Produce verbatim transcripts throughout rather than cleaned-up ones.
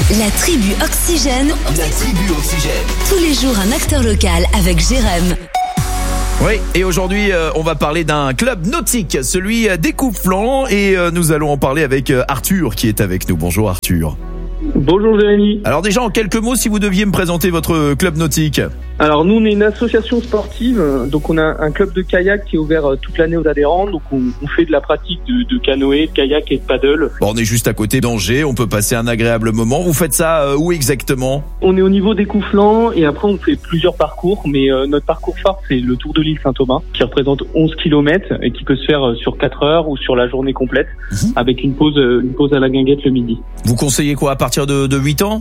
La tribu Oxygène. La tribu Oxygène. Tous les jours, un acteur local avec Jérém. Oui, et aujourd'hui, euh, on va parler d'un club nautique, celui d'Écouflant, et euh, nous allons en parler avec euh, Arthur qui est avec nous. Bonjour Arthur. Bonjour Jérémy. Alors déjà, en quelques mots, si vous deviez me présenter votre club nautique. Alors nous, on est une association sportive, donc on a un club de kayak qui est ouvert toute l'année aux adhérents, donc on, on fait de la pratique de, de canoë, de kayak et de paddle. Bon, on est juste à côté d'Angers, on peut passer un agréable moment. Vous faites ça euh, où exactement ? On est au niveau d'Écouflant et après on fait plusieurs parcours, mais euh, notre parcours phare c'est le Tour de l'île Saint-Thomas qui représente onze kilomètres et qui peut se faire sur quatre heures ou sur la journée complète mmh. avec une pause, une pause à la guinguette le midi. Vous conseillez quoi, à partir de, de huit ans ?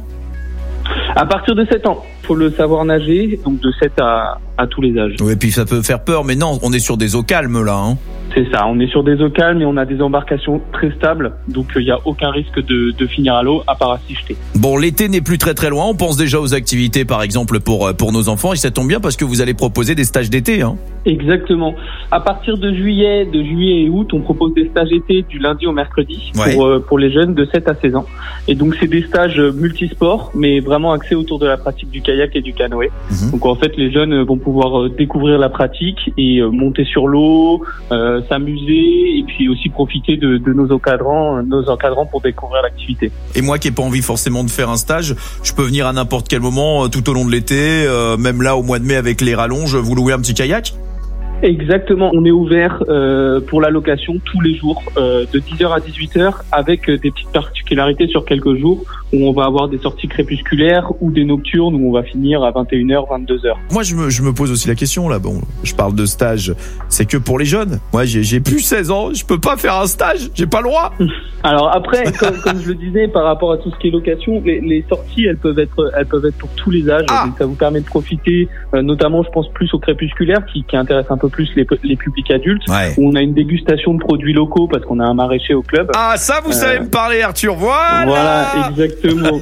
À partir de sept ans, faut le savoir nager, donc de sept à, à tous les âges. Oui, et puis ça peut faire peur, mais non, on est sur des eaux calmes là. Hein. C'est ça, on est sur des eaux calmes et on a des embarcations très stables, donc il n'y a aucun risque de, de finir à l'eau à part à s'y jeter. Bon, l'été n'est plus très très loin, on pense déjà aux activités par exemple pour, pour nos enfants, et ça tombe bien parce que vous allez proposer des stages d'été. Hein. Exactement. À partir de juillet, de juillet et août, on propose des stages d'été du lundi au mercredi ouais. pour, euh, pour les jeunes de sept à seize ans. Et donc c'est des stages multisports, mais vraiment axés autour de la pratique du kayak et du canoë. Mmh. Donc en fait, les jeunes vont pouvoir découvrir la pratique et monter sur l'eau, euh, s'amuser et puis aussi profiter de, de nos encadrants, nos encadrants pour découvrir l'activité. Et moi qui n'ai pas envie forcément de faire un stage, je peux venir à n'importe quel moment tout au long de l'été, euh, même là au mois de mai avec les rallonges, vous louez un petit kayak ? Exactement, on est ouvert euh, pour la location tous les jours euh, de dix heures à dix-huit heures avec euh, des petites particularités sur quelques jours où on va avoir des sorties crépusculaires ou des nocturnes où on va finir à vingt et une heures, vingt-deux heures. Moi je me, je me pose aussi la question là, bon, je parle de stage, c'est que pour les jeunes. Moi j'ai, j'ai plus seize ans, je peux pas faire un stage, j'ai pas le droit. Alors après, comme, comme je le disais, par rapport à tout ce qui est location, les, les sorties elles peuvent être elles peuvent être pour tous les âges, ah. donc ça vous permet de profiter, euh, notamment je pense plus au crépusculaire qui, qui intéresse un peu plus les, les publics adultes, ouais. où on a une dégustation de produits locaux parce qu'on a un maraîcher au club. Ah ça vous euh, savez me parler Arthur, voilà. Voilà, exactement.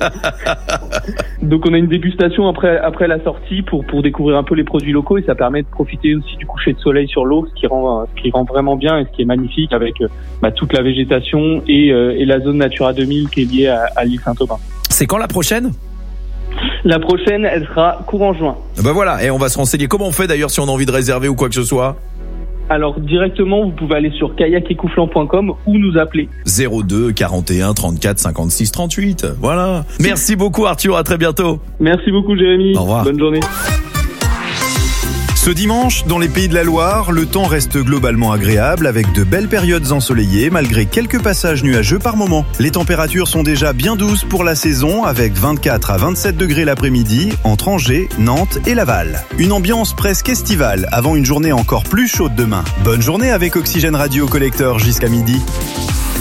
Donc on a une dégustation après après la sortie pour pour découvrir un peu les produits locaux et ça permet de profiter aussi du coucher de soleil sur l'eau, ce qui rend ce qui rend vraiment bien et ce qui est magnifique avec bah, toute la végétation et euh, et la zone Natura deux mille qui est liée à, à l'île Saint-Thomas. C'est quand la prochaine ? La prochaine, elle sera courant juin. Ben voilà, et on va se renseigner. Comment on fait d'ailleurs si on a envie de réserver ou quoi que ce soit ? Alors directement, vous pouvez aller sur kayak écouflant point com ou nous appeler. zéro deux quarante et un trente-quatre cinquante-six trente-huit. Voilà. Merci beaucoup Arthur, à très bientôt. Merci beaucoup Jérémy. Au revoir. Bonne journée. Ce dimanche, dans les Pays de la Loire, le temps reste globalement agréable avec de belles périodes ensoleillées malgré quelques passages nuageux par moment. Les températures sont déjà bien douces pour la saison avec vingt-quatre à vingt-sept degrés l'après-midi entre Angers, Nantes et Laval. Une ambiance presque estivale avant une journée encore plus chaude demain. Bonne journée avec Oxygène Radio Collector jusqu'à midi.